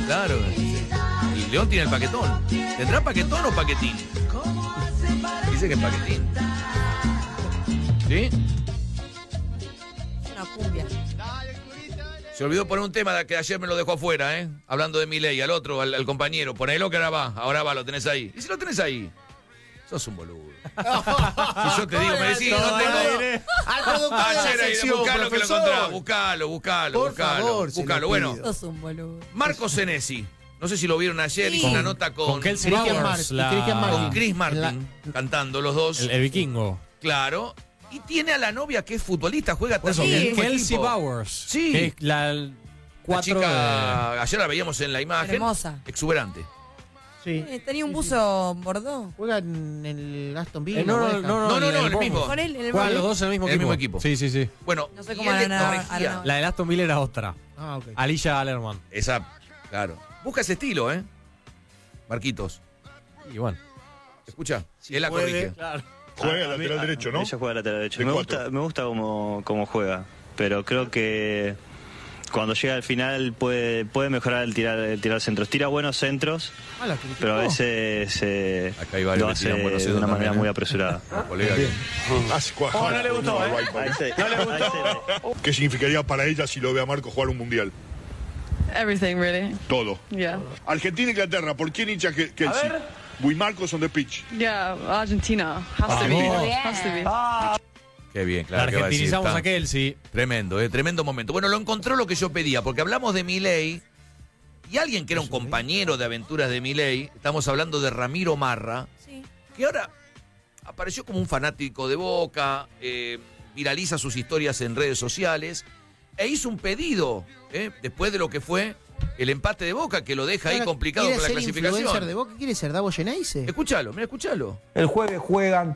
Claro. El León tiene el paquetón. ¿Tendrá paquetón o paquetín? Dice que es paquetín. ¿Sí? Una cumbia. Se olvidó poner un tema que ayer me lo dejó afuera, ¿eh? Hablando de Milei, al otro, al compañero. Ponelo que ahora va, lo tenés ahí. ¿Y si lo tenés ahí? Sos un boludo. Si yo te digo, me decís, no tengo... Al productor de la sección, buscalo que lo profesor. encontrás. Buscalo. Por favor, se Buscalo. lo Bueno, pido. Sos un boludo. Marcos Senesi. No sé si lo vieron ayer, hizo una nota con Kelsey Christian Bowers, Martin. con Chris Martin, cantando los dos. el vikingo. Claro. Y tiene a la novia que es futbolista, juega Por eso, también en el mismo Kelsey equipo. Bowers. Sí. Que es la La 4 chica, ayer la veíamos en la imagen. Hermosa. Exuberante. Sí. Tenía un buzo bordó. Juega en el Aston Villa. No, West Ham. No, el mismo. Con él, en el Juegan los barrio. dos en el mismo En el equipo. mismo equipo. Sí. Bueno, No sé y cómo él le harán a- corregía. harán La de Aston Villa era otra. Ah, ok. Alicia Alerman. Esa, claro. Busca ese estilo, ¿eh? Marquitos. Y bueno. Escucha, él la corrige. Claro. Juega lateral derecho, ¿no? Ella juega lateral derecho. De Me cuatro. gusta cómo juega, pero creo que cuando llega al final puede mejorar el tirar centros. Tira buenos centros, Ah, la criticó. pero a veces Acá hay varios lo que tiran hace buenos de centros una manera también, muy ¿eh? apresurada. Colega que- No le gustó, No le gustó. ¿Qué significaría para ella si lo ve a Marco jugar un mundial? Everything, really. Todo. Yeah. Argentina e Inglaterra, ¿por quién hincha Kelsey? We Marcos on the pitch. Yeah, Argentina. Has to be. Has to be. Qué bien, La claro. ¿qué va a decir? argentinizamos Está a Kelsey. Tremendo, tremendo momento. Bueno, lo encontró lo que yo pedía, porque hablamos de Milei y alguien que era un compañero de aventuras de Milei, estamos hablando de Ramiro Marra, Sí. que ahora apareció como un fanático de Boca, viraliza sus historias en redes sociales e hizo un pedido, después de lo que fue el empate de Boca, que lo deja ahí Ahora, complicado ¿quiere con la ser influencer clasificación. de Boca? ¿Quiere ser Davo Geneise? Escúchalo, mira, escúchalo. El jueves juegan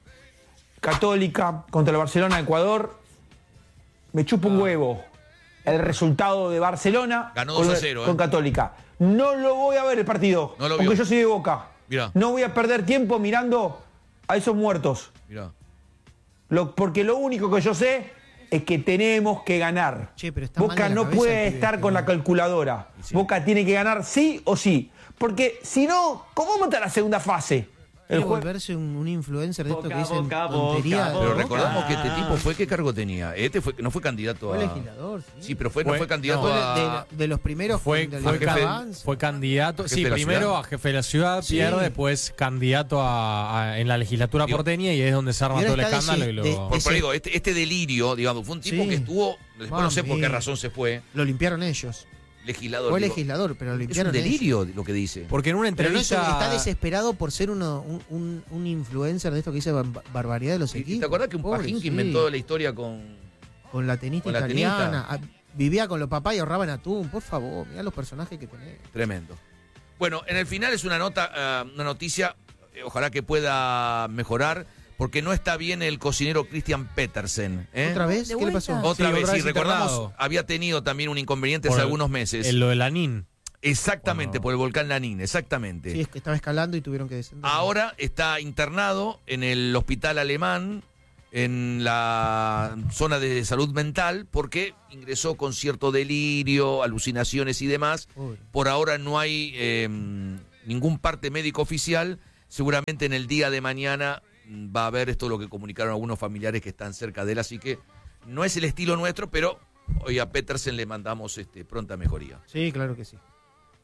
Católica contra el Barcelona de Ecuador. Me chupa un huevo el resultado de Barcelona Ganó con, 2-0, con Católica. No lo voy a ver el partido, No lo porque vio. yo soy de Boca. Mirá. No voy a perder tiempo mirando a esos muertos. Mirá. Porque lo único que yo sé es que tenemos que ganar. Che, pero está mal Boca de la no cabeza puede el pibe, estar con la calculadora. Y sí. Boca tiene que ganar sí o sí. Porque si no, ¿cómo vamos a estar en la segunda fase? El Quiere jueves. volverse un influencer de esto que Boca, dicen Boca, tontería. Boca, Pero Boca. recordamos que este tipo fue, ¿qué cargo tenía? No fue candidato Fue a... legislador, sí. Sí, pero no fue candidato Fue a... de los primeros Fue del jefe- avance. fue candidato. Jefe Sí, de la primero ciudad. a jefe de la ciudad, Sí. pierde, después candidato en la legislatura Digo, porteña y es donde se arma y ahora todo el está escándalo. Por ese- digo, este delirio, digamos, fue un tipo Sí. que estuvo, después no sé por qué Mami. razón se fue, Lo limpiaron ellos. legislador. Fue digo, legislador, pero lo es un limpiaron ellos. delirio lo que dice. Porque en una Pero no entrevista. está desesperado por ser un influencer de esto que dice barbaridad de los ¿Y equipos. te acordás que un Pobre, pajín que sí. inventó la historia con... Con la tenista con la italiana. Vivía con los papás y ahorraba en atún. Por favor, mirá los personajes que tenés. Tremendo. Bueno, en el final es una noticia, ojalá que pueda mejorar, porque no está bien el cocinero Christian Petersen. ¿Otra vez? ¿De ¿Qué le vuelta? pasó? Otra Sí, vez, otra sí, vez recordamos, internado. había tenido también un inconveniente hace Por algunos meses. Lo de Lanín. Exactamente, Bueno. por el volcán Lanín, exactamente. Sí, es que estaba escalando y tuvieron que descender. Ahora está internado en el hospital alemán, en la zona de salud mental, porque ingresó con cierto delirio, alucinaciones y demás. Pobre. Por ahora no hay ningún parte médico oficial. Seguramente en el día de mañana va a haber esto lo que comunicaron algunos familiares que están cerca de él. Así que no es el estilo nuestro, pero hoy a Petersen le mandamos pronta mejoría. Sí, claro que sí.